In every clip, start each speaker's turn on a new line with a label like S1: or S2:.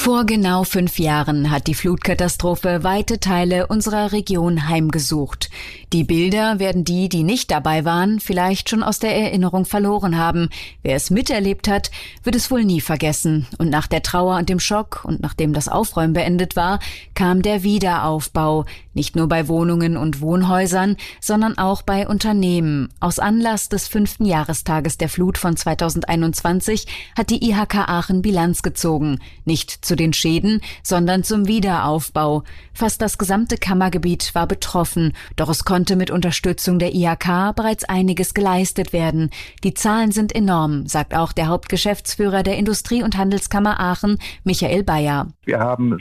S1: Vor genau 5 Jahren hat die Flutkatastrophe weite Teile unserer Region heimgesucht. Die Bilder werden die nicht dabei waren, vielleicht schon aus der Erinnerung verloren haben. Wer es miterlebt hat, wird es wohl nie vergessen. Und nach der Trauer und dem Schock und nachdem das Aufräumen beendet war, kam der Wiederaufbau. Nicht nur bei Wohnungen und Wohnhäusern, sondern auch bei Unternehmen. Aus Anlass des 5. Jahrestages der Flut von 2021 hat die IHK Aachen Bilanz gezogen. Nicht zu den Schäden, sondern zum Wiederaufbau. Fast das gesamte Kammergebiet war betroffen, doch es konnte mit Unterstützung der IHK bereits einiges geleistet werden. Die Zahlen sind enorm, sagt auch der Hauptgeschäftsführer der Industrie- und Handelskammer Aachen, Michael Bayer.
S2: Wir haben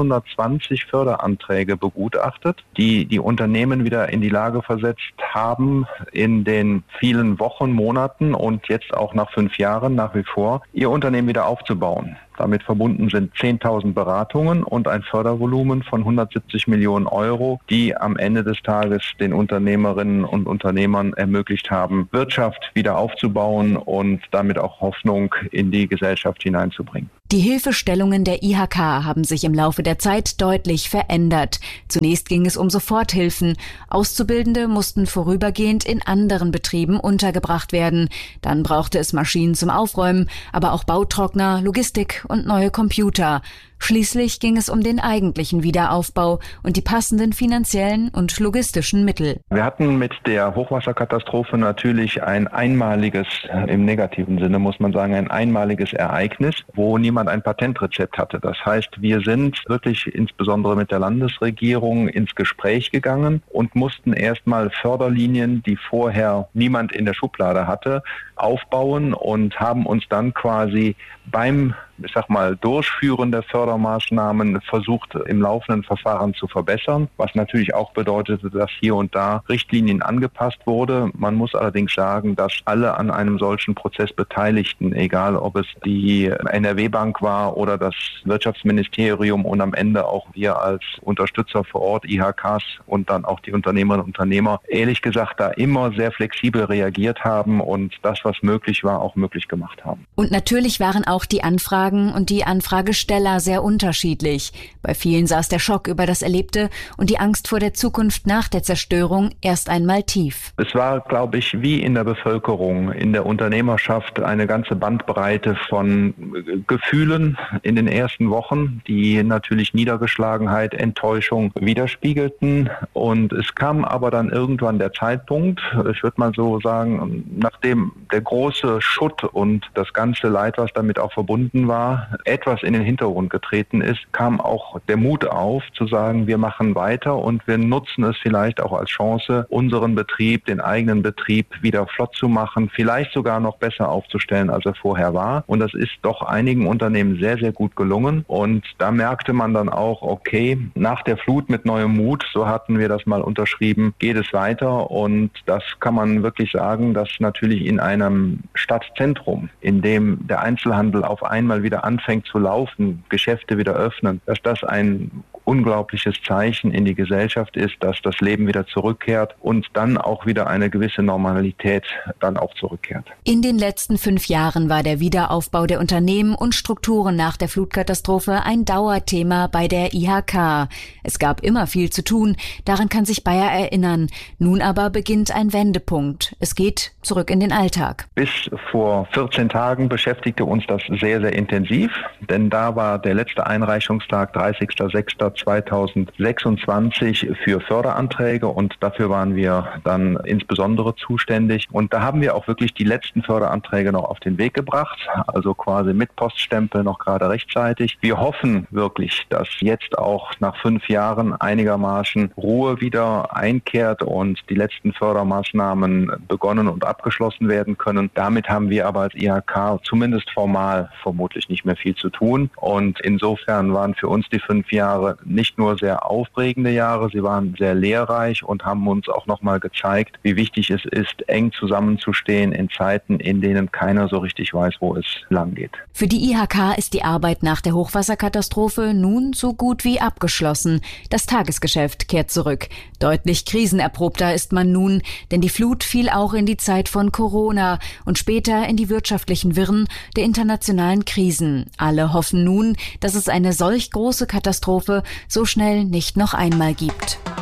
S2: 620 Förderanträge begutachtet, die die Unternehmen wieder in die Lage versetzt haben, in den vielen Wochen, Monaten und jetzt auch nach 5 Jahren nach wie vor, ihr Unternehmen wieder aufzubauen. Damit verbunden sind 10.000 Beratungen und ein Fördervolumen von 170 Millionen Euro, die am Ende des Tages den Unternehmerinnen und Unternehmern ermöglicht haben, Wirtschaft wieder aufzubauen und damit auch Hoffnung in die Gesellschaft hineinzubringen.
S1: Die Hilfestellungen der IHK haben sich im Laufe der Zeit deutlich verändert. Zunächst ging es um Soforthilfen. Auszubildende mussten vorübergehend in anderen Betrieben untergebracht werden. Dann brauchte es Maschinen zum Aufräumen, aber auch Bautrockner, Logistik und neue Computer. Schließlich ging es um den eigentlichen Wiederaufbau und die passenden finanziellen und logistischen Mittel.
S2: Wir hatten mit der Hochwasserkatastrophe natürlich ein einmaliges, im negativen Sinne muss man sagen, ein einmaliges Ereignis, wo niemand ein Patentrezept hatte. Das heißt, wir sind wirklich insbesondere mit der Landesregierung ins Gespräch gegangen und mussten erstmal Förderlinien, die vorher niemand in der Schublade hatte, aufbauen und haben uns dann quasi beim Durchführen der Fördermaßnahmen versucht, im laufenden Verfahren zu verbessern, was natürlich auch bedeutete, dass hier und da Richtlinien angepasst wurde. Man muss allerdings sagen, dass alle an einem solchen Prozess Beteiligten, egal ob es die NRW-Bank war oder das Wirtschaftsministerium und am Ende auch wir als Unterstützer vor Ort, IHKs und dann auch die Unternehmerinnen und Unternehmer, ehrlich gesagt, da immer sehr flexibel reagiert haben und das, was möglich war, auch möglich gemacht haben.
S1: Und natürlich waren auch die Anfragen und die Anfragesteller sehr unterschiedlich. Bei vielen saß der Schock über das Erlebte und die Angst vor der Zukunft nach der Zerstörung erst einmal tief.
S2: Es war, glaube ich, wie in der Bevölkerung, in der Unternehmerschaft eine ganze Bandbreite von Gefühlen in den ersten Wochen, die natürlich Niedergeschlagenheit, Enttäuschung widerspiegelten. Und es kam aber dann irgendwann der Zeitpunkt, ich würde mal so sagen, nachdem der große Schutt und das ganze Leid, was damit auch verbunden war, etwas in den Hintergrund getreten ist, kam auch der Mut auf, zu sagen, wir machen weiter und wir nutzen es vielleicht auch als Chance, unseren Betrieb, den eigenen Betrieb wieder flott zu machen, vielleicht sogar noch besser aufzustellen, als er vorher war. Und das ist doch einigen Unternehmen sehr, sehr gut gelungen. Und da merkte man dann auch, okay, nach der Flut mit neuem Mut, so hatten wir das mal unterschrieben, geht es weiter. Und das kann man wirklich sagen, dass natürlich in einem Stadtzentrum, in dem der Einzelhandel auf einmal wieder anfängt zu laufen, Geschäfte wieder öffnen, dass das ein unglaubliches Zeichen in die Gesellschaft ist, dass das Leben wieder zurückkehrt und dann auch wieder eine gewisse Normalität dann auch zurückkehrt.
S1: In den letzten 5 Jahren war der Wiederaufbau der Unternehmen und Strukturen nach der Flutkatastrophe ein Dauerthema bei der IHK. Es gab immer viel zu tun, daran kann sich Bayer erinnern. Nun aber beginnt ein Wendepunkt. Es geht zurück in den Alltag.
S2: Bis vor 14 Tagen beschäftigte uns das sehr, sehr intensiv, denn da war der letzte Einreichungstag 30.06.2026 für Förderanträge und dafür waren wir dann insbesondere zuständig. Und da haben wir auch wirklich die letzten Förderanträge noch auf den Weg gebracht, also quasi mit Poststempel noch gerade rechtzeitig. Wir hoffen wirklich, dass jetzt auch nach 5 Jahren einigermaßen Ruhe wieder einkehrt und die letzten Fördermaßnahmen begonnen und abgeschlossen werden können. Damit haben wir aber als IHK zumindest formal vermutlich nicht mehr viel zu tun. Und insofern waren für uns die 5 Jahre nicht nur sehr aufregende Jahre, sie waren sehr lehrreich und haben uns auch nochmal gezeigt, wie wichtig es ist, eng zusammenzustehen in Zeiten, in denen keiner so richtig weiß, wo es lang geht.
S1: Für die IHK ist die Arbeit nach der Hochwasserkatastrophe nun so gut wie abgeschlossen. Das Tagesgeschäft kehrt zurück. Deutlich krisenerprobter ist man nun, denn die Flut fiel auch in die Zeit von Corona und später in die wirtschaftlichen Wirren der internationalen Krisen. Alle hoffen nun, dass es eine solch große Katastrophe so schnell nicht noch einmal gibt.